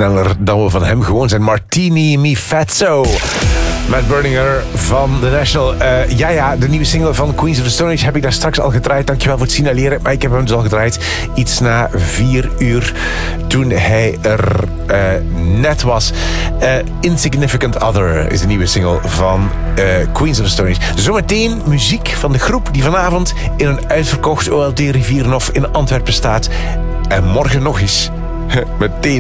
sneller dan we van hem gewoon zijn. Martini Mi Fatso. Matt Berninger van The National. De nieuwe single van Queens of the Stone Age heb ik daar straks al gedraaid. Dankjewel voor het signaleren. Maar ik heb hem dus al gedraaid. Iets na 4 uur toen hij er net was. Insignificant Other is de nieuwe single van Queens of the Stone Age. Zometeen muziek van de groep die vanavond in een uitverkocht OLT Rivierenhof in Antwerpen staat. En morgen nog eens. Meteen